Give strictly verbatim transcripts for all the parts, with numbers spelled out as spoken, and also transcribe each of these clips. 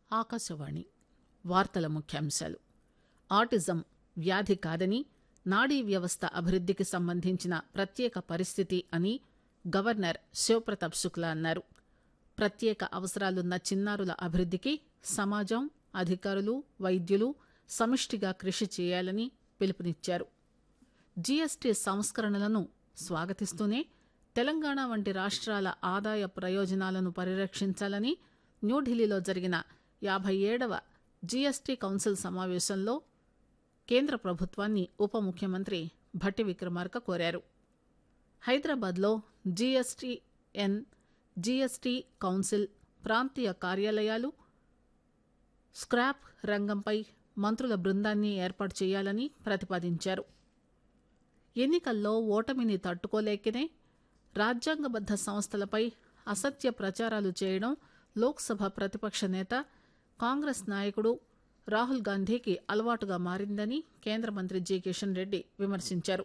ఆకాశవాణి వార్తల ముఖ్యాంశాలు. ఆటిజం వ్యాధి కాదని, నాడీ వ్యవస్థ అభివృద్దికి సంబంధించిన ప్రత్యేక పరిస్థితి అని గవర్నర్ శివప్రతాప్ శుక్లా అన్నారు. ప్రత్యేక అవసరాలున్న చిన్నారుల అభివృద్దికి సమాజం, అధికారులు, వైద్యులు సమిష్టిగా కృషి చేయాలని పిలుపునిచ్చారు. జీఎస్టీ సంస్కరణలను స్వాగతిస్తూనే తెలంగాణ వంటి రాష్ట్రాల ఆదాయ ప్రయోజనాలను పరిరక్షించాలని న్యూఢిల్లీలో జరిగిన యాభై ఏడవ జీఎస్టీ కౌన్సిల్ సమావేశంలో కేంద్ర ప్రభుత్వాన్ని ఉప ముఖ్యమంత్రి భట్టి విక్రమార్క కోరారు. హైదరాబాద్లో జీఎస్టీఎన్, జీఎస్టీ కౌన్సిల్ ప్రాంతీయ కార్యాలయాలు, స్క్రాప్ రంగంపై మంత్రుల బృందాన్ని ఏర్పాటు చేయాలని ప్రతిపాదించారు. ఎన్నికల్లో ఓటమిని తట్టుకోలేకనే రాజ్యాంగబద్ద సంస్థలపై అసత్య ప్రచారాలు చేయడం లోక్సభ ప్రతిపక్ష నేత, కాంగ్రెస్ నాయకుడు రాహుల్ గాంధీకి అలవాటుగా మారిందని కేంద్ర మంత్రి జి కిషన్ రెడ్డి విమర్శించారు.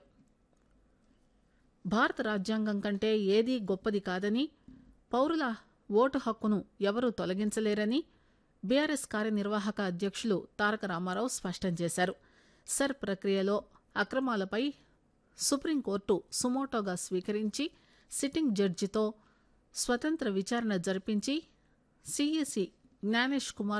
భారత రాజ్యాంగం కంటే ఏదీ గొప్పది కాదని, పౌరుల ఓటు హక్కును ఎవరూ తొలగించలేరని బీఆర్ఎస్ కార్యనిర్వాహక అధ్యక్షులు తారక రామారావు స్పష్టం చేశారు. సర్ ప్రక్రియలో అక్రమాలపై సుప్రీంకోర్టు సుమోటోగా స్వీకరించి సిట్టింగ్ జడ్జితో స్వతంత్ర విచారణ జరిపించి సీఈసీ జ్ఞానేష్ కుమార్